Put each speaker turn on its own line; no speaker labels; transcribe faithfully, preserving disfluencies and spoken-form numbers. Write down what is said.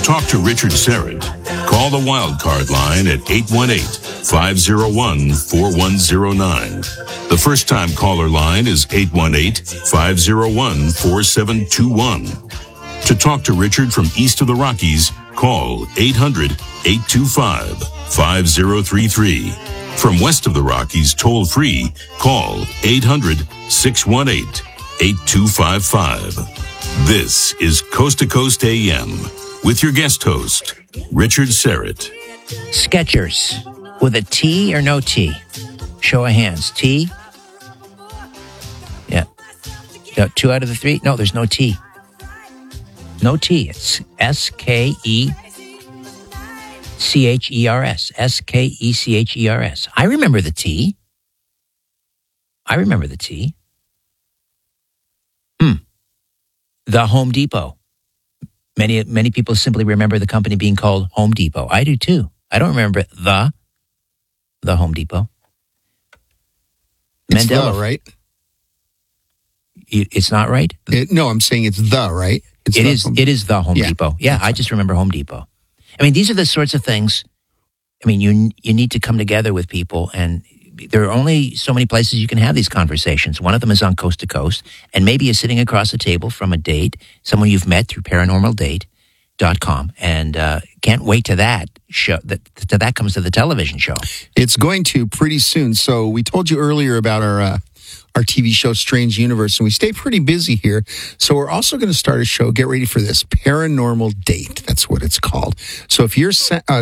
talk to Richard Serrett, call the Wildcard line at eight one eight, five oh one, four one oh nine. The first-time caller line is eight one eight, five oh one, four seven two one. To talk to Richard from east of the Rockies, call eight hundred, eight two five, five oh three three. From west of the Rockies, toll-free, call eight hundred, six one eight, eight two five five. This is Coast to Coast A M with your guest host, Richard Serrett.
Skechers with a T or no T? Show of hands. T? Yeah. No, two out of the three? No, there's no T. No T. It's S K E C H E R S. S K E C H E R S. I remember the T. I remember the T. Hmm. The Home Depot. Many many people simply remember the company being called Home Depot. I do too. I don't remember the the Home Depot.
It's
Mandela,
the, right?
It, it's not right?
It, no, I'm saying it's the, right? It's
It
the
is
Home-
it is the Home
Yeah.
Depot. Yeah, I just remember Home Depot. I mean, these are the sorts of things, I mean, you you need to come together with people, and there are only so many places you can have these conversations. One of them is on Coast to Coast, and maybe you're sitting across the table from a date, someone you've met through paranormal date dot com, and uh, can't wait to that show, that, to that comes to the television show.
It's going to pretty soon. So we told you earlier about our uh, our T V show, Strange Universe, and we stay pretty busy here. So we're also going to start a show, get ready for this, Paranormal Date. That's what it's called. So if you're... Uh,